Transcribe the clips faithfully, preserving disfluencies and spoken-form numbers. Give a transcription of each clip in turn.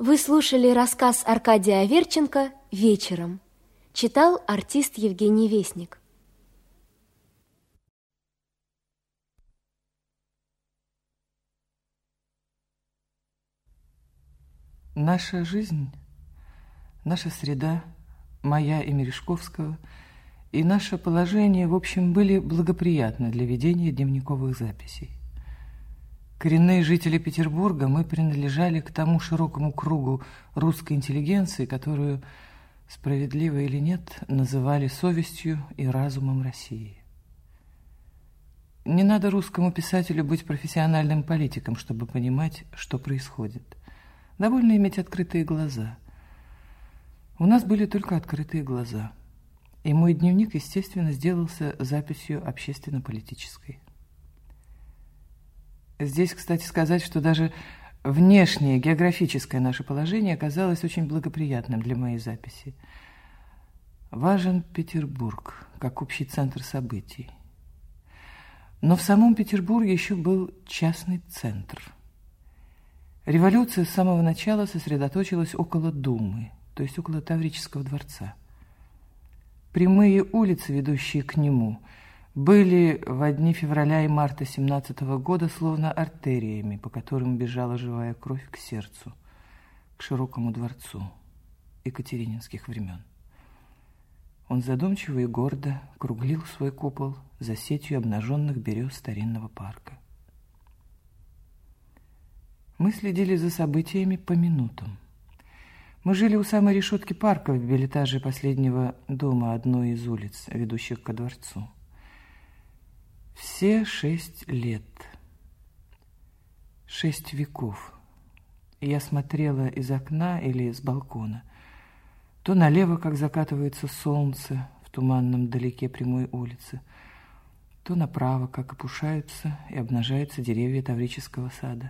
Вы слушали рассказ Аркадия Аверченко «Вечером». Читал артист Евгений Весник. Наша жизнь, наша среда, моя и Мережковского, и наше положение, в общем, были благоприятны для ведения дневниковых записей. Коренные жители Петербурга, мы принадлежали к тому широкому кругу русской интеллигенции, которую, справедливо или нет, называли совестью и разумом России. Не надо русскому писателю быть профессиональным политиком, чтобы понимать, что происходит. Довольно иметь открытые глаза. У нас были только открытые глаза. И мой дневник, естественно, сделался записью общественно-политической. Здесь, кстати, сказать, что даже внешнее географическое наше положение оказалось очень благоприятным для моей записи. Важен Петербург, как общий центр событий. Но в самом Петербурге еще был частный центр. Революция с самого начала сосредоточилась около Думы, то есть около Таврического дворца. Прямые улицы, ведущие к нему, были в дни февраля и марта семнадцатого года словно артериями, по которым бежала живая кровь к сердцу, к широкому дворцу екатерининских времен. Он задумчиво и гордо круглил свой купол за сетью обнаженных берез старинного парка. Мы следили за событиями по минутам. Мы жили у самой решетки парка в билетаже последнего дома одной из улиц, ведущих ко дворцу. Все шесть лет, шесть веков. Я смотрела из окна или с балкона. То налево, как закатывается солнце в туманном далеке прямой улице, то направо, как опушаются и обнажаются деревья Таврического сада.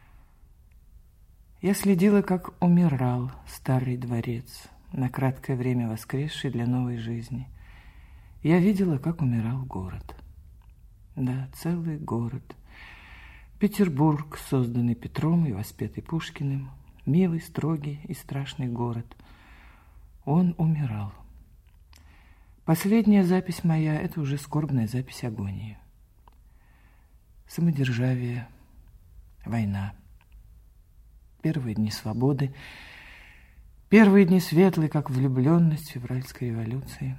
Я следила, как умирал старый дворец, на краткое время воскресший для новой жизни. Я видела, как умирал город. Да, целый город. Петербург, созданный Петром и воспетый Пушкиным, милый, строгий и страшный город. Он умирал. Последняя запись моя – это уже скорбная запись агонии. Самодержавие, война. Первые дни свободы, первые дни светлые, как влюбленность февральской революции.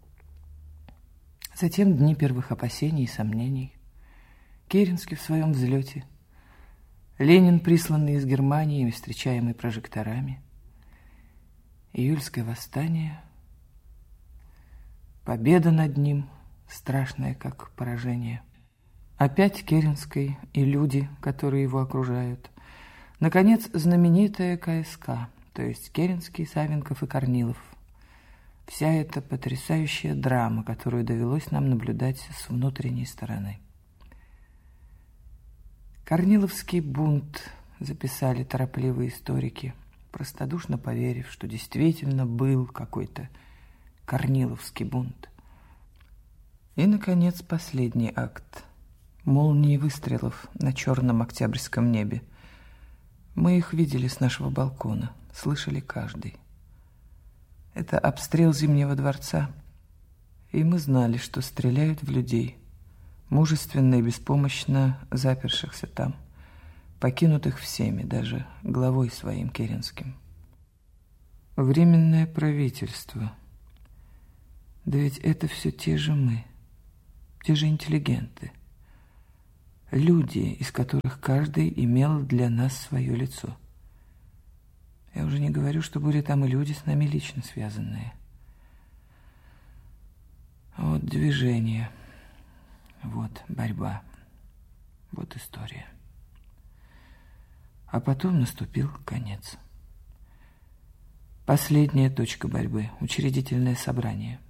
Затем дни первых опасений и сомнений. Керенский в своем взлете. Ленин, присланный из Германии и встречаемый прожекторами. Июльское восстание. Победа над ним, страшная как поражение. Опять Керенский и люди, которые его окружают. Наконец, знаменитая ка эс ка, то есть Керенский, Савенков и Корнилов. Вся эта потрясающая драма, которую довелось нам наблюдать с внутренней стороны. Корниловский бунт, записали торопливые историки, простодушно поверив, что действительно был какой-то Корниловский бунт. И, наконец, последний акт. Молнии выстрелов на черном октябрьском небе. Мы их видели с нашего балкона, слышали каждый. Это обстрел Зимнего дворца, и мы знали, что стреляют в людей, мужественно и беспомощно запершихся там, покинутых всеми, даже главой своим Керенским. Временное правительство. Да ведь это все те же мы, те же интеллигенты, люди, из которых каждый имел для нас свое лицо. Я уже не говорю, что были там и люди с нами лично связанные. Вот движение, вот борьба, вот история. А потом наступил конец. Последняя точка борьбы, учредительное собрание.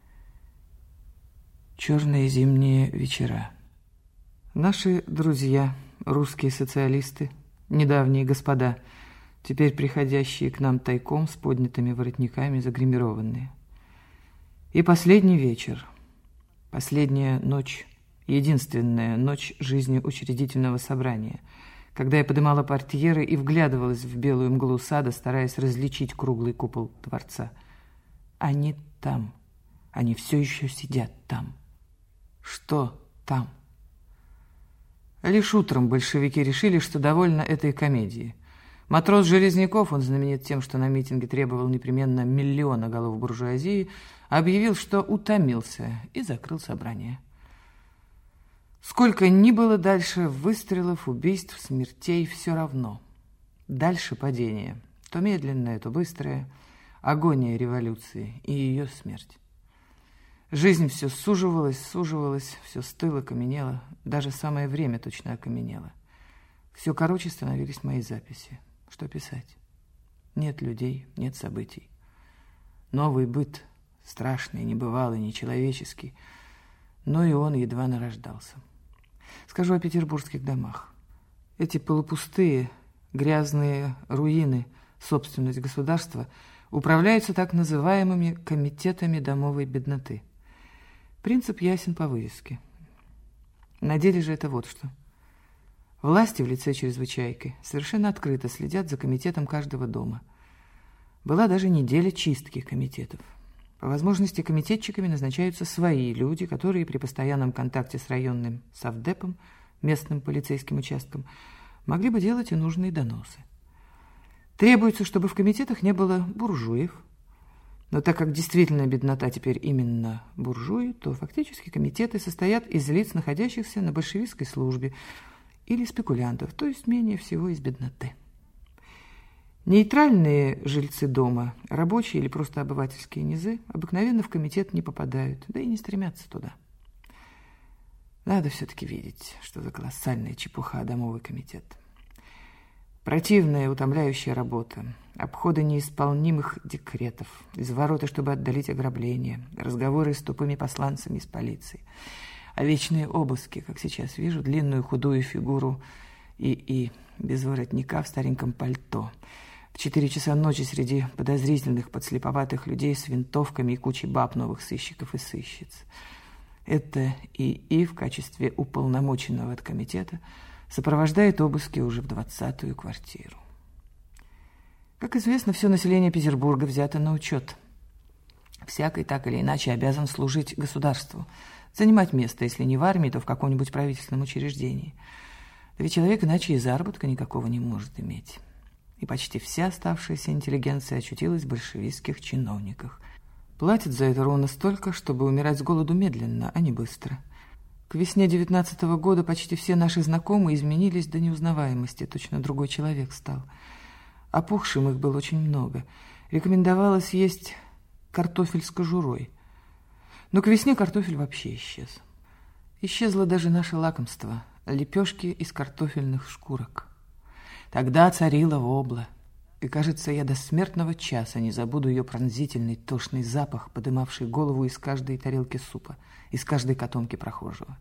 Черные зимние вечера. Наши друзья, русские социалисты, недавние господа, теперь приходящие к нам тайком с поднятыми воротниками, загримированные. И последний вечер, последняя ночь, единственная ночь жизни учредительного собрания, когда я подымала портьеры и вглядывалась в белую мглу сада, стараясь различить круглый купол дворца. Они там. Они все еще сидят там. Что там? Лишь утром большевики решили, что довольно этой комедии. Матрос Железняков, он знаменит тем, что на митинге требовал непременно миллиона голов буржуазии, объявил, что утомился, и закрыл собрание. Сколько ни было дальше выстрелов, убийств, смертей, все равно. Дальше падение. То медленное, то быстрое. Агония революции и ее смерть. Жизнь все суживалась, суживалась, все стыло, каменело. Даже самое время точно окаменело. Все короче становились мои записи. Что писать? Нет людей, нет событий. Новый быт, страшный, небывалый, нечеловеческий. Но и он едва нарождался. Скажу о петербургских домах. Эти полупустые, грязные руины, собственность государства, управляются так называемыми комитетами домовой бедноты. Принцип ясен по вывеске. На деле же это вот что. Власти в лице чрезвычайки совершенно открыто следят за комитетом каждого дома. Была даже неделя чистки комитетов. По возможности комитетчиками назначаются свои люди, которые при постоянном контакте с районным совдепом, местным полицейским участком, могли бы делать и нужные доносы. Требуется, чтобы в комитетах не было буржуев. Но так как действительно беднота теперь именно буржуи, то фактически комитеты состоят из лиц, находящихся на большевистской службе, или спекулянтов, то есть менее всего из бедноты. Нейтральные жильцы дома, рабочие или просто обывательские низы, обыкновенно в комитет не попадают, да и не стремятся туда. Надо все-таки видеть, что за колоссальная чепуха домовый комитет. Противная, утомляющая работа, обходы неисполнимых декретов, извороты, чтобы отдалить ограбление, разговоры с тупыми посланцами из полиции, а вечные обыски, как сейчас вижу, длинную худую фигуру и и без воротника в стареньком пальто, в четыре часа ночи среди подозрительных, подслеповатых людей с винтовками и кучей баб, новых сыщиков и сыщиц. Это и и в качестве уполномоченного от комитета сопровождает обыски уже в двадцатую квартиру. Как известно, все население Петербурга взято на учет. Всякий так или иначе обязан служить государству, занимать место, если не в армии, то в каком-нибудь правительственном учреждении. Да ведь человек иначе и заработка никакого не может иметь. И почти вся оставшаяся интеллигенция очутилась в большевистских чиновниках. Платят за это ровно столько, чтобы умирать с голоду медленно, а не быстро. К весне девятнадцатого года почти все наши знакомые изменились до неузнаваемости, точно другой человек стал. Опухшим их было очень много. Рекомендовалось есть картофель с кожурой. Но к весне картофель вообще исчез. Исчезло даже наше лакомство – лепешки из картофельных шкурок. Тогда царила вобла, и, кажется, я до смертного часа не забуду ее пронзительный тошный запах, подымавший голову из каждой тарелки супа, из каждой котомки прохожего.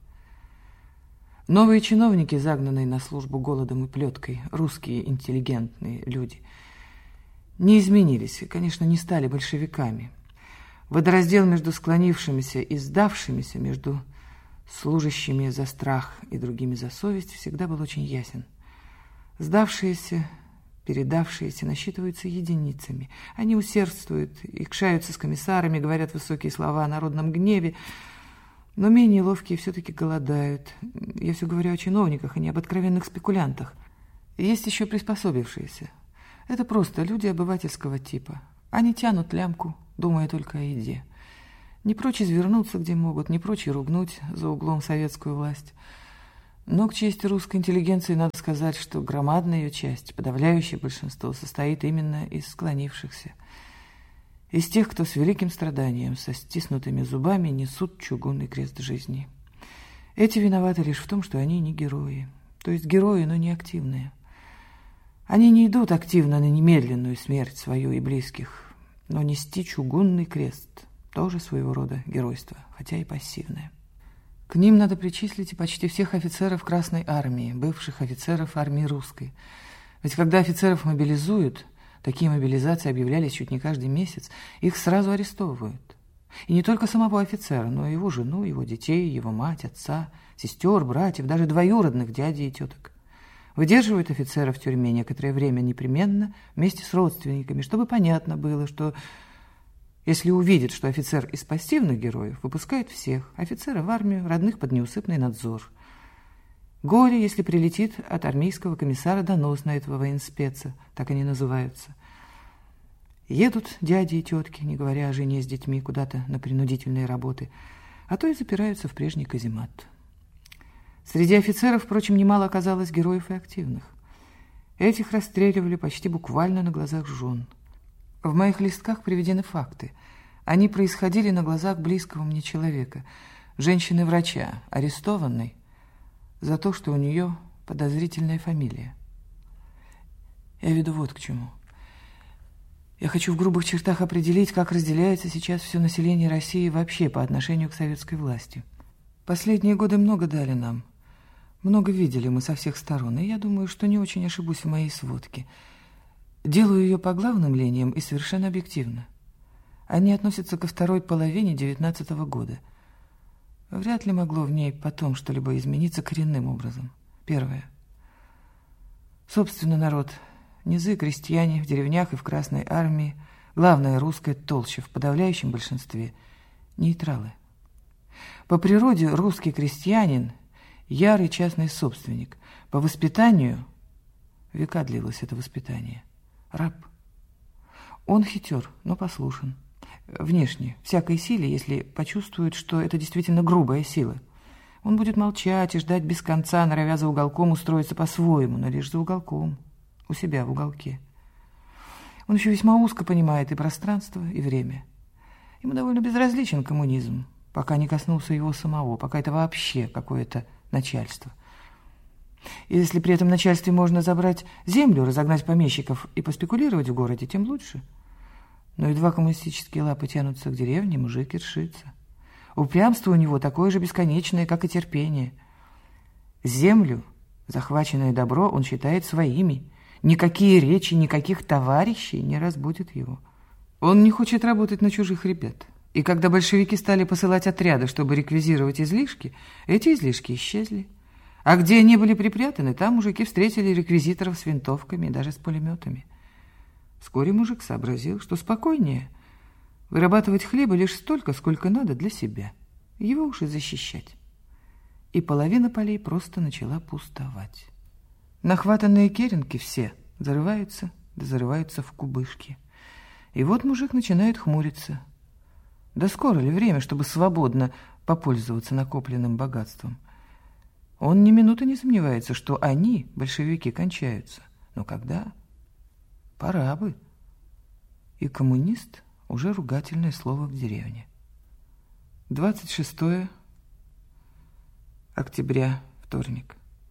Новые чиновники, загнанные на службу голодом и плеткой, русские интеллигентные люди, не изменились и, конечно, не стали большевиками. Водораздел между склонившимися и сдавшимися, между служащими за страх и другими за совесть, всегда был очень ясен. Сдавшиеся, передавшиеся насчитываются единицами. Они усердствуют, икшаются с комиссарами, говорят высокие слова о народном гневе, но менее ловкие все-таки голодают. Я все говорю о чиновниках, а не об откровенных спекулянтах. Есть еще приспособившиеся. Это просто люди обывательского типа. Они тянут лямку, думая только о еде. Не прочь извернуться, где могут, не прочь и ругнуть за углом советскую власть. Но к чести русской интеллигенции надо сказать, что громадная ее часть, подавляющее большинство, состоит именно из склонившихся. Из тех, кто с великим страданием, со стиснутыми зубами несут чугунный крест жизни. Эти виноваты лишь в том, что они не герои. То есть герои, но не активные. Они не идут активно на немедленную смерть свою и близких, но нести чугунный крест – тоже своего рода геройство, хотя и пассивное. К ним надо причислить и почти всех офицеров Красной Армии, бывших офицеров армии русской. Ведь когда офицеров мобилизуют, такие мобилизации объявлялись чуть не каждый месяц, их сразу арестовывают. И не только самого офицера, но и его жену, его детей, его мать, отца, сестер, братьев, даже двоюродных дядей и теток. Выдерживают офицера в тюрьме некоторое время непременно вместе с родственниками, чтобы понятно было, что если увидят, что офицер из пассивных героев, выпускают всех, офицера в армию, родных под неусыпный надзор. Горе, если прилетит от армейского комиссара донос на этого военспеца, так они называются. Едут дяди и тетки, не говоря о жене с детьми, куда-то на принудительные работы, а то и запираются в прежний каземат. Среди офицеров, впрочем, немало оказалось героев и активных. Этих расстреливали почти буквально на глазах жен. В моих листках приведены факты. Они происходили на глазах близкого мне человека, женщины-врача, арестованной за то, что у нее подозрительная фамилия. Я веду вот к чему. Я хочу в грубых чертах определить, как разделяется сейчас все население России вообще по отношению к советской власти. Последние годы много дали нам. Много видели мы со всех сторон, и я думаю, что не очень ошибусь в моей сводке. Делаю ее по главным линиям и совершенно объективно. Они относятся ко второй половине девятнадцатого года. Вряд ли могло в ней потом что-либо измениться коренным образом. Первое. Собственно, народ, низы, крестьяне в деревнях и в Красной армии, главное, русская толща в подавляющем большинстве, нейтралы. По природе русский крестьянин – ярый частный собственник. По воспитанию, века длилось это воспитание, раб. Он хитер, но послушен. Внешне, всякой силе, если почувствует, что это действительно грубая сила. Он будет молчать и ждать без конца, норовя за уголком устроиться по-своему, но лишь за уголком, у себя в уголке. Он еще весьма узко понимает и пространство, и время. Ему довольно безразличен коммунизм, пока не коснулся его самого, пока это вообще какое-то начальство. И если при этом начальстве можно забрать землю, разогнать помещиков и поспекулировать в городе, тем лучше. Но едва коммунистические лапы тянутся к деревне, мужик ершится. Упрямство у него такое же бесконечное, как и терпение. Землю, захваченное добро, он считает своими. Никакие речи, никаких товарищей не разбудят его. Он не хочет работать на чужих ребят. И когда большевики стали посылать отряды, чтобы реквизировать излишки, эти излишки исчезли. А где они были припрятаны, там мужики встретили реквизиторов с винтовками, даже с пулеметами. Вскоре мужик сообразил, что спокойнее вырабатывать хлеба лишь столько, сколько надо для себя. Его уж и защищать. И половина полей просто начала пустовать. Нахватанные керенки все зарываются, да зарываются в кубышки. И вот мужик начинает хмуриться. Да скоро ли время, чтобы свободно попользоваться накопленным богатством? Он ни минуты не сомневается, что они, большевики, кончаются. Но когда? Пора бы. И коммунист — уже ругательное слово в деревне. двадцать шестое октября, вторник.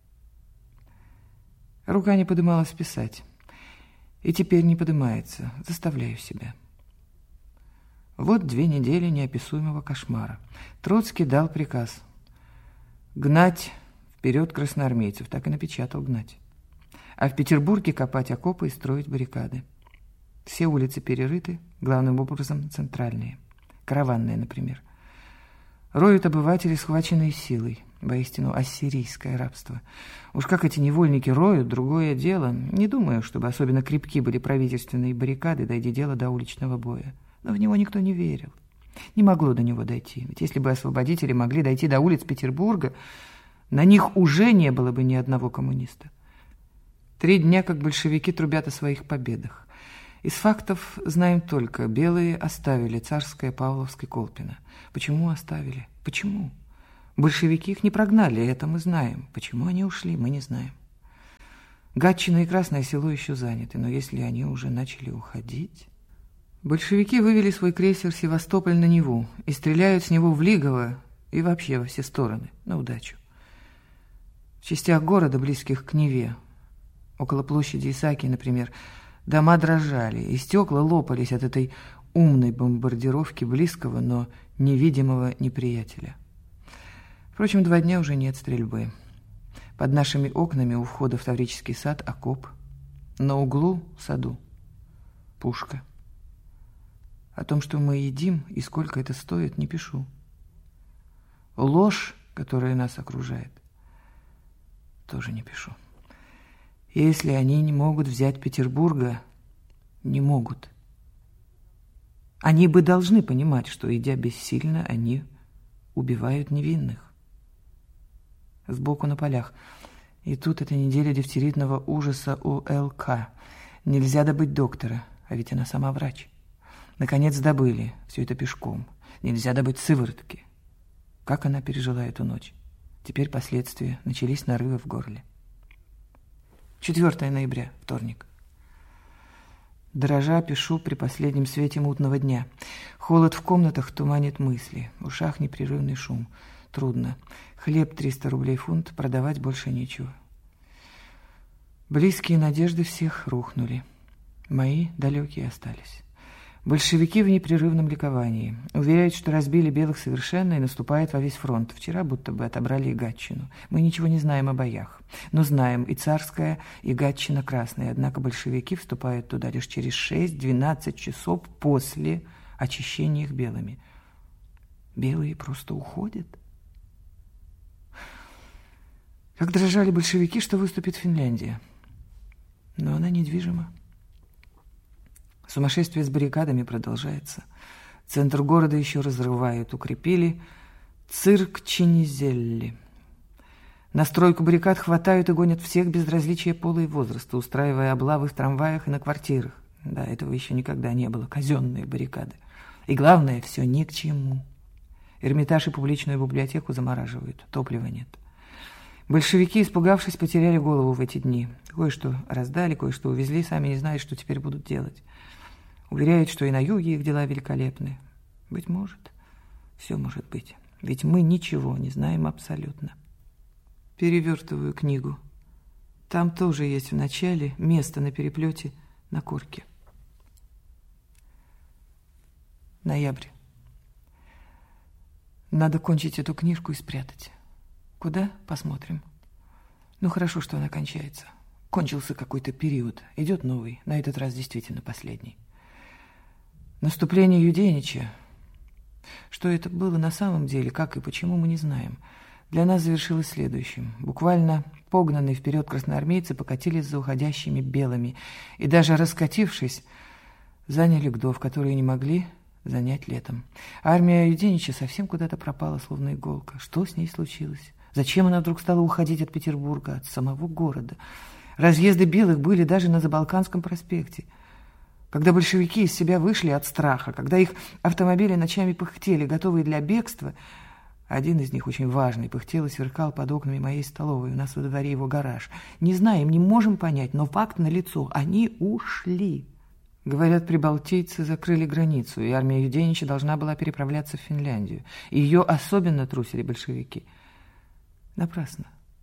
Рука не подымалась писать. И теперь не подымается. Заставляю себя. Вот две недели неописуемого кошмара. Троцкий дал приказ гнать вперед красноармейцев. Так и напечатал гнать. А в Петербурге копать окопы и строить баррикады. Все улицы перерыты, главным образом центральные. Караванные, например. Роют обыватели, схваченные силой. Воистину ассирийское рабство. Уж как эти невольники роют, другое дело. Не думаю, чтобы особенно крепки были правительственные баррикады, дойди дело до уличного боя. Но в него никто не верил. Не могло до него дойти. Ведь если бы освободители могли дойти до улиц Петербурга, на них уже не было бы ни одного коммуниста. Три дня, как большевики трубят о своих победах. Из фактов знаем только: белые оставили Царское, Павловское, Колпино. Почему оставили? Почему? Большевики их не прогнали, это мы знаем. Почему они ушли, мы не знаем. Гатчина и Красное Село еще заняты, но если они уже начали уходить... Большевики вывели свой крейсер «Севастополь» на Неву и стреляют с него в Лигово и вообще во все стороны, на удачу. В частях города, близких к Неве, около площади Исаакия, например, дома дрожали, и стекла лопались от этой умной бомбардировки близкого, но невидимого неприятеля. Впрочем, два дня уже нет стрельбы. Под нашими окнами у входа в Таврический сад окоп. На углу саду пушка. О том, что мы едим и сколько это стоит, не пишу. Ложь, которая нас окружает, тоже не пишу. Если они не могут взять Петербурга, не могут. Они бы должны понимать, что, идя бессильно, они убивают невинных. Сбоку на полях. И тут эта неделя дифтеритного ужаса у Л К. Нельзя добыть доктора, а ведь она сама врач. Наконец добыли, все это пешком. Нельзя добыть сыворотки. Как она пережила эту ночь? Теперь последствия. Начались нарывы в горле. четвёртое ноября, вторник. Дрожа пишу при последнем свете мутного дня. Холод в комнатах туманит мысли. В ушах непрерывный шум. Трудно. Хлеб триста рублей фунт, продавать больше нечего. Близкие надежды всех рухнули. Мои далекие остались. Большевики в непрерывном ликовании. Уверяют, что разбили белых совершенно и наступают во весь фронт. Вчера будто бы отобрали и Гатчину. Мы ничего не знаем о боях. Но знаем и Царская, и Гатчина Красная. Однако большевики вступают туда лишь через шесть-двенадцать часов после очищения их белыми. Белые просто уходят. Как дрожали большевики, что выступит Финляндия. Но она недвижима. Сумасшествие с баррикадами продолжается. Центр города еще разрывают, укрепили. Цирк Чинизелли. На стройку баррикад хватают и гонят всех без различия пола и возраста, устраивая облавы в трамваях и на квартирах. Да, этого еще никогда не было. Казенные баррикады. И главное, все ни к чему. Эрмитаж и публичную библиотеку замораживают. Топлива нет. Большевики, испугавшись, потеряли голову в эти дни. Кое-что раздали, кое-что увезли, сами не знают, что теперь будут делать. Уверяют, что и на юге их дела великолепны. Быть может, все может быть. Ведь мы ничего не знаем абсолютно. Перевертываю книгу. Там тоже есть в начале место на переплете на корке. Ноябрь. Надо кончить эту книжку и спрятать. Куда? Посмотрим. Ну, хорошо, что она кончается. Кончился какой-то период. Идет новый. На этот раз действительно последний. Наступление Юденича. Что это было на самом деле, как и почему, мы не знаем. Для нас завершилось следующим. Буквально погнанные вперед красноармейцы покатились за уходящими белыми. И даже раскатившись, заняли Гдов, которые не могли занять летом. Армия Юденича совсем куда-то пропала, словно иголка. Что с ней случилось? Зачем она вдруг стала уходить от Петербурга, от самого города? Разъезды белых были даже на Забалканском проспекте. Когда большевики из себя вышли от страха, когда их автомобили ночами пыхтели, готовые для бегства, один из них, очень важный, пыхтел и сверкал под окнами моей столовой. У нас во дворе его гараж. Не знаем, не можем понять, но факт налицо. Они ушли. Говорят, прибалтийцы закрыли границу, и армия Юденича должна была переправляться в Финляндию. И ее особенно трусили большевики. Напрасно.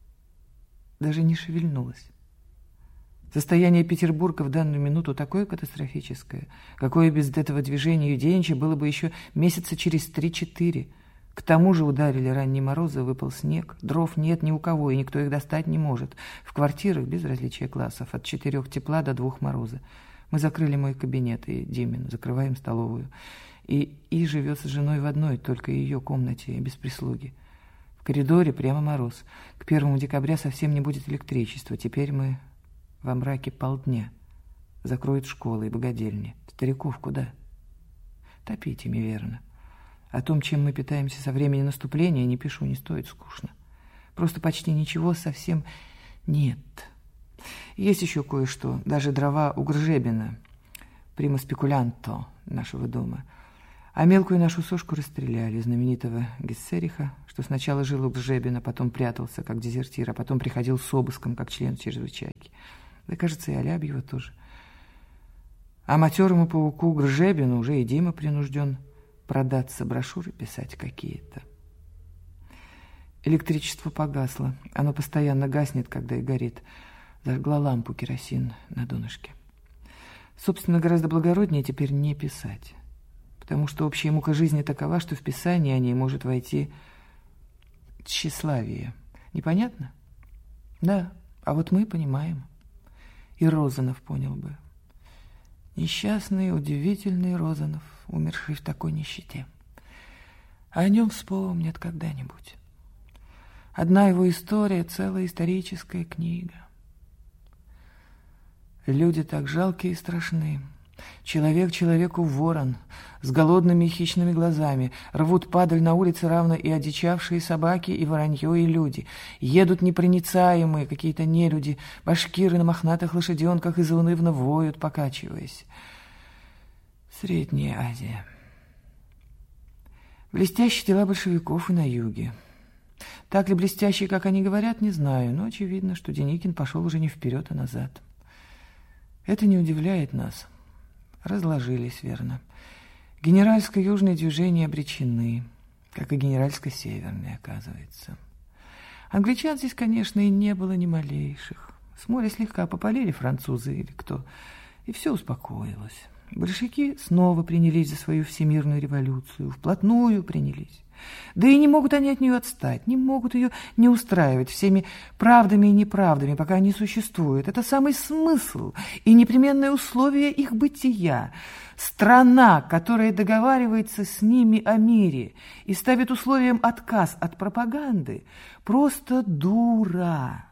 Даже не шевельнулась. Состояние Петербурга в данную минуту такое катастрофическое, какое без этого движения Юденича было бы еще месяца через три-четыре. К тому же ударили ранние морозы, выпал снег, дров нет ни у кого, и никто их достать не может. В квартирах, без различия классов, от четырех тепла до двух мороза. Мы закрыли мой кабинет и Димин, закрываем столовую. И И живет с женой в одной, только ее комнате, без прислуги. В коридоре прямо мороз. К первому декабря совсем не будет электричества. Теперь мы во мраке полдня. Закроют школы и богадельни. Стариков куда? Топить ими, верно. О том, чем мы питаемся со времени наступления, не пишу, не стоит, скучно. Просто почти ничего совсем нет. Есть еще кое-что, даже дрова у Гржебина, прима спекулянто нашего дома. А мелкую нашу сошку расстреляли, знаменитого Гессериха, что сначала жил у Гржебина, потом прятался как дезертир, а потом приходил с обыском как член чрезвычайки. Да, кажется, и Алябьева тоже. А матерому пауку Гржебину уже и Дима принужден продаться, брошюры писать какие-то. Электричество погасло. Оно постоянно гаснет, когда и горит. Зажгла лампу керосин на донышке. Собственно, гораздо благороднее теперь не писать. Потому что общая мука жизни такова, что в писание о ней может войти тщеславие. Непонятно? Да, а вот мы понимаем. И Розанов понял бы. Несчастный, удивительный Розанов, умерший в такой нищете. О нем вспомнят когда-нибудь. Одна его история, целая историческая книга. Люди так жалкие и страшны. Человек человеку ворон, с голодными и хищными глазами. Рвут падаль на улице равно и одичавшие собаки, и воронье, и люди. Едут непроницаемые какие-то нелюди, башкиры на мохнатых лошаденках и заунывно воют, покачиваясь. Средняя Азия. Блестящие дела большевиков и на юге. Так ли блестящие, как они говорят, не знаю, но очевидно, что Деникин пошел уже не вперед, а назад. Это не удивляет нас. Разложились, верно. Генеральско-южные движения обречены, как и генеральско-северные, оказывается. Англичан здесь, конечно, и не было ни малейших. С моря слегка попалили французы или кто, и все успокоилось. Большевики снова принялись за свою всемирную революцию, вплотную принялись. Да и не могут они от нее отстать, не могут ее не устраивать всеми правдами и неправдами, пока они существуют. Это самый смысл и непременное условие их бытия. Страна, которая договаривается с ними о мире и ставит условием отказ от пропаганды, просто дура.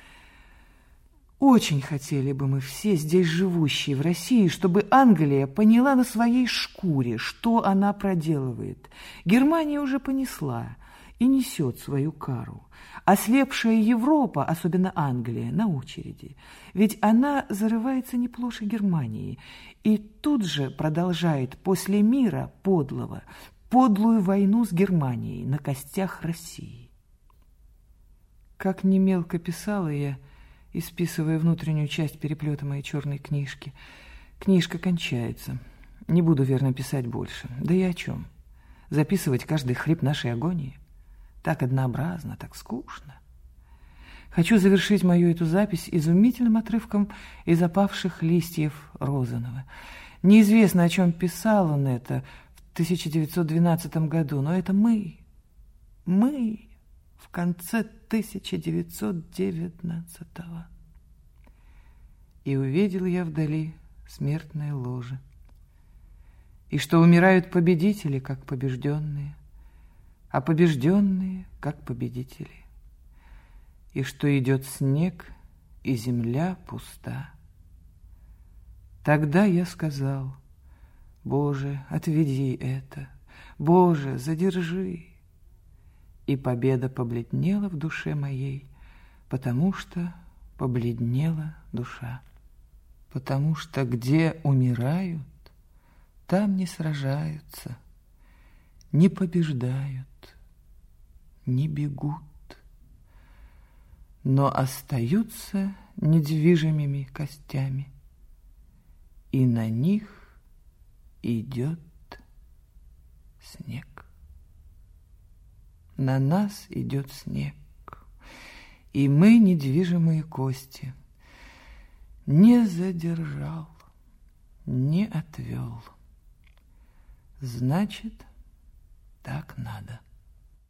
Очень хотели бы мы все здесь живущие в России, чтобы Англия поняла на своей шкуре, что она проделывает. Германия уже понесла и несет свою кару. Ослепшая Европа, особенно Англия, на очереди. Ведь она зарывается не плоше Германии и тут же продолжает после мира подлого, подлую войну с Германией на костях России. Как не мелко писала я, исписывая внутреннюю часть переплета моей черной книжки. Книжка кончается. Не буду, верно, писать больше. Да и о чем? Записывать каждый хрип нашей агонии? Так однообразно, так скучно. Хочу завершить мою эту запись изумительным отрывком из «Опавших листьев» Розанова. Неизвестно, о чем писал он это в тысяча девятьсот двенадцатом году, но это мы, мы... в конце тысяча девятьсот девятнадцатого. И увидел я вдали смертное ложе, и что умирают победители, как побежденные, а побежденные, как победители, и что идет снег, и земля пуста. Тогда я сказал: Боже, отведи это, Боже, задержи. И победа побледнела в душе моей, потому что побледнела душа. Потому что где умирают, там не сражаются, не побеждают, не бегут, но остаются недвижимыми костями, и на них идет снег. На нас идет снег, и мы, недвижимые кости, не задержал, не отвел. Значит, так надо.